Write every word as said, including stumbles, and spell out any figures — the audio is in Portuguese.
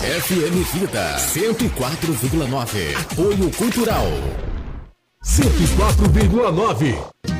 F M Vida cento e quatro vírgula nove. Apoio Cultural cento e quatro vírgula nove.